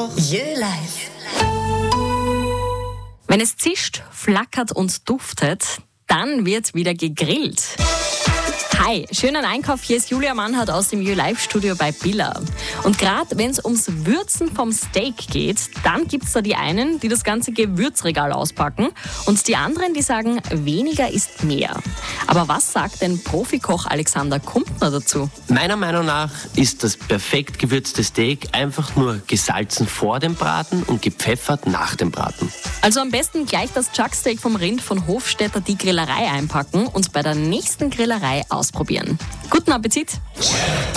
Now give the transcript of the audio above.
Jö Live. Wenn es zischt, flackert und duftet, dann wird wieder gegrillt. Hi, schönen Einkauf, hier ist Julia Mannhardt aus dem Live-Studio bei Billa. Und gerade wenn es ums Würzen vom Steak geht, dann gibt es da die einen, die das ganze Gewürzregal auspacken und die anderen, die sagen, weniger ist mehr. Aber was sagt denn Profikoch Alexander Kumpner dazu? Meiner Meinung nach ist das perfekt gewürzte Steak einfach nur gesalzen vor dem Braten und gepfeffert nach dem Braten. Also am besten gleich das Chucksteak vom Rind von Hofstetter die Grillerei einpacken und bei der nächsten Grillerei ausprobieren. Guten Appetit!